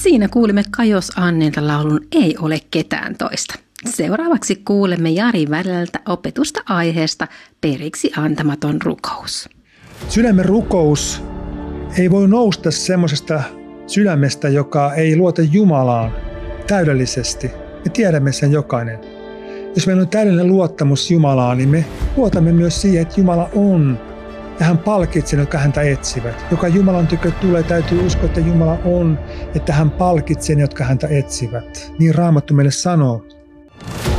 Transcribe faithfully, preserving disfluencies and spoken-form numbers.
Siinä kuulimme Kajos Annilta laulun Ei ole ketään toista. Seuraavaksi kuulemme Jari Välältä opetusta aiheesta Periksi antamaton rukous. Sydämen rukous ei voi nousta semmoisesta sydämestä, joka ei luota Jumalaan täydellisesti. Me tiedämme sen jokainen. Jos meillä on täydellinen luottamus Jumalaan, niin me luotamme myös siihen, että Jumala on. Ja hän palkitsee, jotka häntä etsivät. Joka Jumalan tykö tulee, täytyy uskoa, että Jumala on, että hän palkitsee ne, jotka häntä etsivät. Niin Raamattu meille sanoo.